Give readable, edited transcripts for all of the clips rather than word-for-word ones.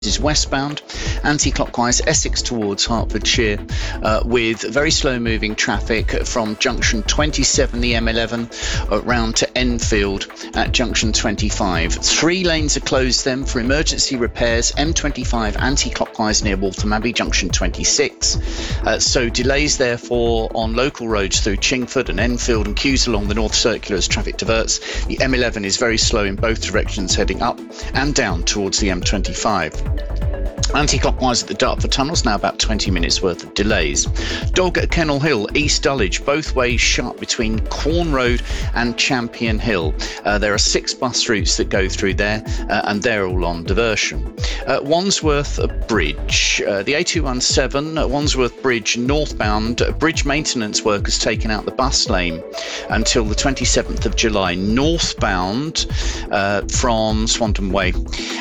is westbound, anti-clockwise Essex towards Hertfordshire, with very slow-moving traffic from junction 27, the M11, round to Enfield at junction 25. 3 lanes are closed then for emergency repairs. M25 anti-clockwise near Waltham Abbey, junction 26. So delays therefore on local roads through Chingford and Enfield, and queues along the North Circular as traffic diverts. The M11 is very slow in both directions, heading up and down towards the M25. Anti-clockwise at the Dartford tunnels, now about 20 minutes worth of delays. Dog at Kennel Hill, East Dulwich, both ways shut between Quorn Road and Champion Hill. There are 6 bus routes that go through there, and they're all on diversion. Wandsworth Bridge, the A217, Wandsworth Bridge northbound, bridge maintenance work has taken out the bus lane until the 27th of July, northbound from Swanton Way.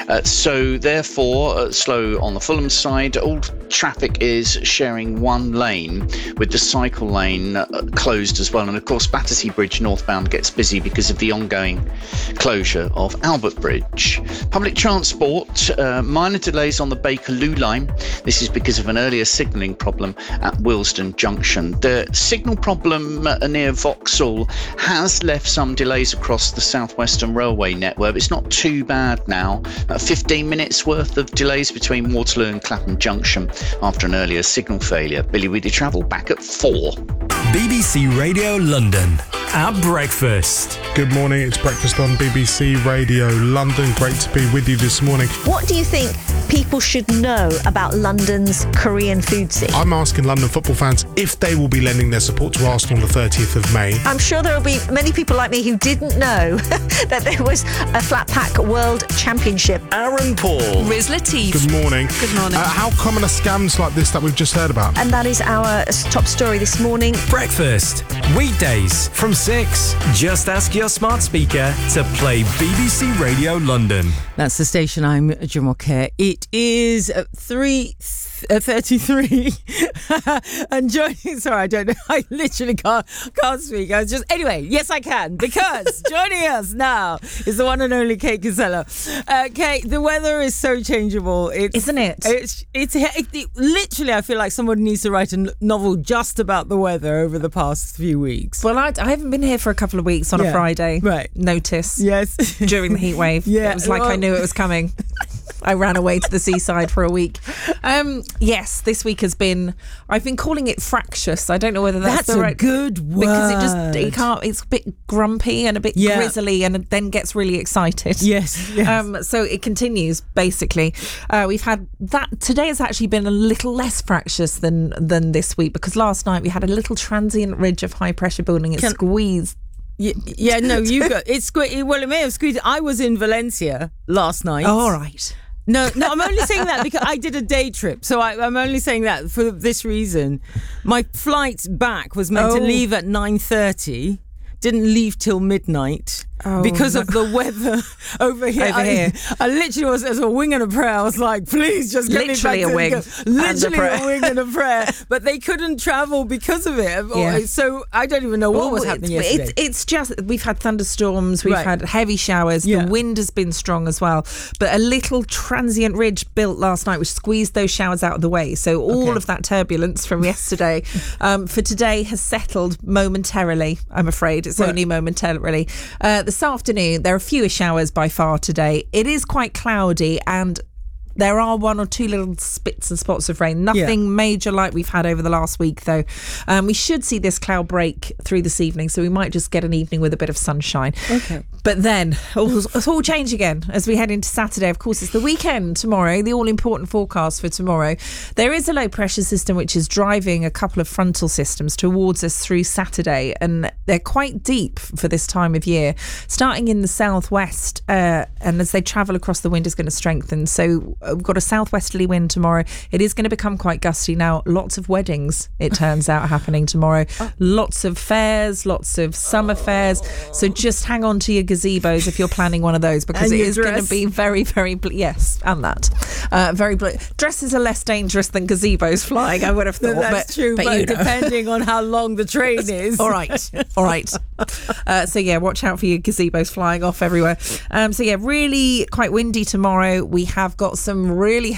So therefore, slow on the Fulham side. All traffic is sharing one lane, with the cycle lane closed as well. And of course, Battersea Bridge northbound gets busy because of the ongoing closure of Albert Bridge. Public transport, minor delays on the Bakerloo line. This is because of an earlier signalling problem at Willesden Junction. The signal problem near Vauxhall has left some delays across the South Western Railway network. It's not too bad now. 15 minutes worth of delays between Waterloo and Clapham Junction after an earlier signal failure. Billy Weedy Travel back at 4. BBC Radio London at breakfast. Good morning, it's breakfast on BBC Radio London. Great to be with you this morning. What do you think people should know about London's Korean food scene? I'm asking London football fans if they will be lending their support to Arsenal on the 30th of May. I'm sure there will be many people like me who didn't know that there was a flat pack World Championship. Aaron Paul. Riz Latif. Good morning. Good morning. How common are scams like this that we've just heard about? And that is our top story this morning. Breakfast. Weekdays from 6. Just ask your smart speaker to play BBC Radio London. That's the station. I'm Jamal Kerr. It is 3:33 and joining, sorry, I don't know, I literally can't speak. I was just, anyway, yes I can, because joining us now is the one and only Kate Kinsella. Kate, the weather is so changeable. Isn't it? It's literally, I feel like someone needs to write a novel just about the weather over the past few weeks. Well, I haven't been here for a couple of weeks on a Friday. Right. Notice. Yes. During the heat wave. Yeah. It was like I knew it was coming. I ran away to the seaside for a week. Yes, this week has been, I've been calling it fractious. I don't know whether that's the right, good word. Because it's a bit grumpy and a bit grizzly, and then gets really excited. Yes. So it continues, basically. We've had that. Today has actually been a little less fractious than this week, because last night we had a little transient ridge of high pressure building. It squeezed. Yeah, no, you got it. Well, it may have squeezed. I was in Valencia last night. Oh, all right. No, I'm only saying that because I did a day trip. So I'm only saying that for this reason. My flight back was meant to leave at 9:30. Didn't leave till midnight. Because of the weather over here. I literally was, as a wing and a prayer, I was like, please just get literally me back literally a wing and a prayer. But they couldn't travel because of it. Yeah. So I don't even know what was happening yesterday. It's just, we've had thunderstorms, we've had heavy showers, the wind has been strong as well. But a little transient ridge built last night which squeezed those showers out of the way. So all of that turbulence from yesterday for today has settled momentarily, I'm afraid. It's only momentarily. This afternoon, there are fewer showers by far today. It is quite cloudy, and there are one or two little spits and spots of rain. Nothing major like we've had over the last week, though. We should see this cloud break through this evening, so we might just get an evening with a bit of sunshine. Okay. But then it's all change again as we head into Saturday. Of course, it's the weekend tomorrow, the all-important forecast for tomorrow. There is a low-pressure system which is driving a couple of frontal systems towards us through Saturday, and they're quite deep for this time of year, starting in the southwest, and as they travel across, the wind is going to strengthen. So we've got a southwesterly wind tomorrow. It is going to become quite gusty now. Lots of weddings, it turns out, happening tomorrow. Lots of fairs, lots of summer fairs. So just hang on to your gazebos if you're planning one of those, because it is going to be very, very yes, and that very dresses are less dangerous than gazebos flying, I would have thought. That's true, but you know, depending on how long the train is. all right. So yeah, watch out for your gazebos flying off everywhere. So yeah, really quite windy tomorrow. We have got some really